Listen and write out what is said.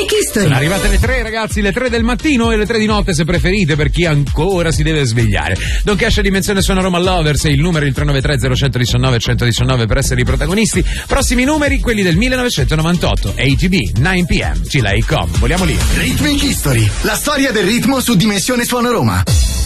History. Sono arrivate le 3, ragazzi, le 3 del mattino e le 3 di notte se preferite, per chi ancora si deve svegliare. Don Cash Dimensione Suona Roma Lovers, e il numero è il 393 0119 119 per essere i protagonisti. Prossimi numeri, quelli del 1998, ATB, 9 PM, Chile.com. Voliamo lì. Rhythmic History, la storia del ritmo su Dimensione Suona Roma.